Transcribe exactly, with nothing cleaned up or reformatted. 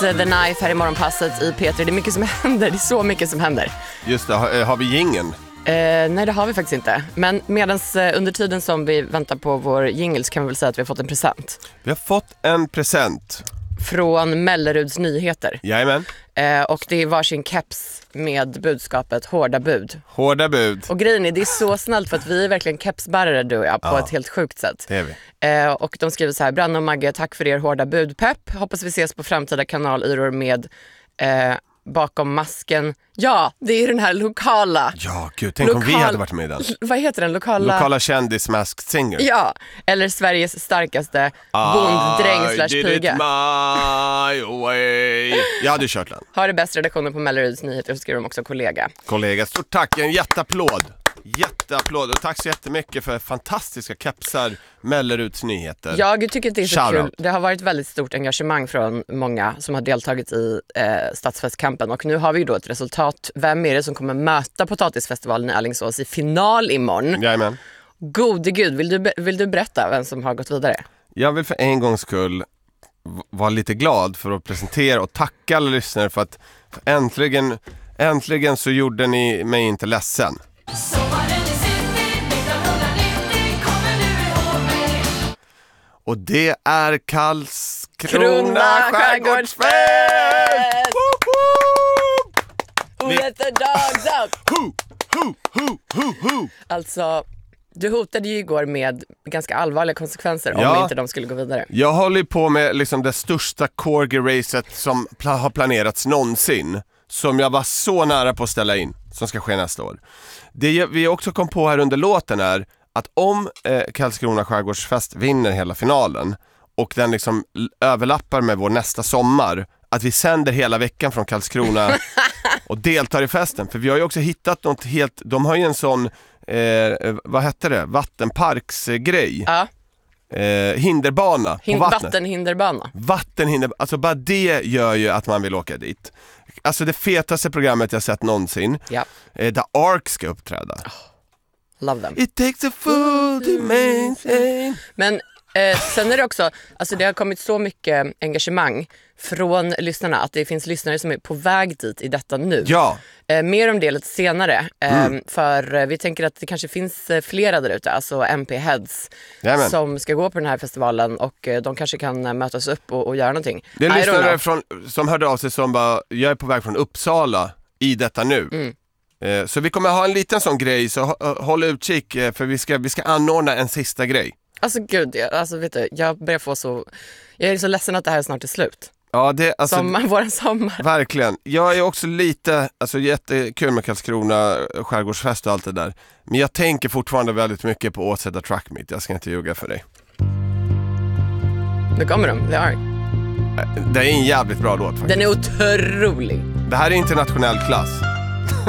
The Knife här i morgonpasset i P tre. Det är mycket som händer, det är så mycket som händer. Just det, har, har vi jingeln? Eh, nej, det har vi faktiskt inte. Men medans, eh, under tiden som vi väntar på vår jingle så kan vi väl säga att vi har fått en present. Vi har fått en present. Från Melleruds Nyheter. Jajamän. Eh, och det är varsin keps med budskapet Hårda bud. Hårda bud. Och grejen är, det är så snällt för att vi är verkligen kepsbärare du och jag på Ja. ett helt sjukt sätt. Det är vi. Eh, och de skriver så här: Branne och Magge, tack för er hårda budpepp. Hoppas vi ses på framtida kanalyror med eh, bakom masken. Ja, det är den här lokala. Ja, gud, tänk Lokal... om vi hade varit med i den. Vad heter den? Lokala, lokala kändis Masked Singer. Ja, eller Sveriges starkaste bonddräng slash I did piga. it my way. Jag hade kört den. Har det bäst redaktionen på Melleruds Nyheter, så skriver de också kollega. Kollega, stort tack, en jätteapplåd. Jätteapplåd och tack så jättemycket för fantastiska kepsar Melleruds Nyheter. Jag tycker att det är så Shout kul. out. Det har varit väldigt stort engagemang från många som har deltagit i eh, Stadsfestkampen. Och nu har vi ju då ett resultat. Vem är det som kommer möta Potatisfestivalen i Alingsås i final imorgon? Jajamän. Gode gud, vill du, vill du berätta vem som har gått vidare? Jag vill för en gångs skull v- vara lite glad för att presentera och tacka alla lyssnare för att för äntligen, äntligen så gjorde ni mig inte ledsen. Och det är Karlskrona skärgårdsfest! Who let the dogs out? Who, who, who, who, who? Alltså, du hotade ju igår med ganska allvarliga konsekvenser om Ja. inte de skulle gå vidare. Jag håller på med liksom det största corgi-racet som pla- har planerats någonsin. Som jag var så nära på att ställa in. Som ska ske nästa år. Det vi också kom på här under låten är att om eh, Karlskrona skärgårdsfest vinner hela finalen och den liksom l- överlappar med vår nästa sommar, att vi sänder hela veckan från Karlskrona och deltar i festen. För vi har ju också hittat något helt, de har ju en sån eh, vad hette det? Vattenparksgrej. Ja, Eh, hinderbana hin- på vattnet. vattenhinderbana. Vattenhinder, alltså bara det gör ju att man vill åka dit. Alltså det fetaste programmet jag sett någonsin. Ja, eh, där Ark ska uppträda. love them. It takes a fool to maintain. Men eh, sen är det också, alltså det har kommit så mycket engagemang från lyssnarna att det finns lyssnare som är på väg dit i detta nu. Ja, Eh, mer om det lite senare, eh, Mm. för eh, vi tänker att det kanske finns eh, flera där ute, alltså M P-heads jajamän. som ska gå på den här festivalen och eh, de kanske kan eh, mötas upp och, och göra någonting. Det är I en don't lyssnare know. från, som hörde av sig som bara, jag är på väg från Uppsala i detta nu. Mm. Eh, så vi kommer ha en liten sån grej, så hå- håll utkik eh, för vi ska, vi ska anordna en sista grej. Alltså gud, jag, alltså, vet du, jag börjar få så, jag är så ledsen att det här är snart är slut. Ja, det, alltså, Sommar, våran sommar. verkligen. Jag är också lite, alltså jättekul med Karlskrona skärgårdsfest och allt det där. Men jag tänker fortfarande väldigt mycket på Åseda Track Meet. Jag ska inte ljuga för dig. Nu kommer de, det är. Det är en jävligt bra låt faktiskt. Den är otrolig. Det här är internationell klass.